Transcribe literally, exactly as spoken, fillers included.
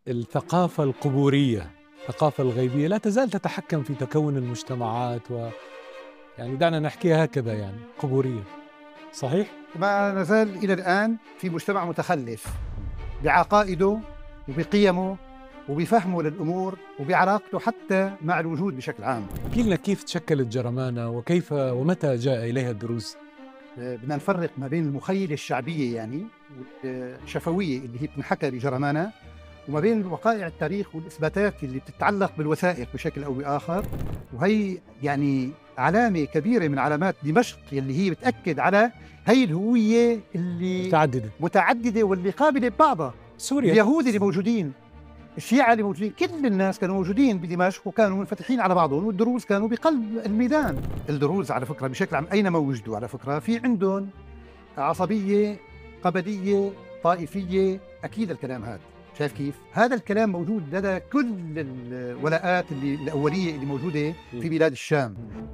الثقافة القبورية، الثقافة الغيبية لا تزال تتحكم في تكون المجتمعات، و يعني دعنا نحكيها هكذا، يعني قبورية. صحيح؟ ما نزال إلى الآن في مجتمع متخلف بعقائده وبقيمه وبفهمه للأمور وبعلاقته حتى مع الوجود بشكل عام. احكي لنا كيف تشكلت جرمانة وكيف ومتى جاء إليها الدروز؟ بدنا نفرق ما بين المخيلة الشعبية يعني والشفوية اللي هي بتنحكى بجرمانة، وما بين وقائع التاريخ والإثباتات اللي بتتعلق بالوثائق بشكل أو بآخر. وهي يعني علامة كبيرة من علامات دمشق اللي هي بتأكد على هي الهوية اللي متعددة متعددة واللي قابلة ببعضها. سوريا، اليهود اللي موجودين، الشيعة اللي موجودين، كل الناس كانوا موجودين بدمشق وكانوا منفتحين على بعضهم، والدروز كانوا بقلب الميدان. الدروز على فكرة بشكل عام أينما وجدوا على فكرة في عندهم عصبية قبلية طائفية، أكيد الكلام هذا. شايف كيف؟ هذا الكلام موجود لدى كل الولاءات اللي الأولية اللي موجودة في بلاد الشام.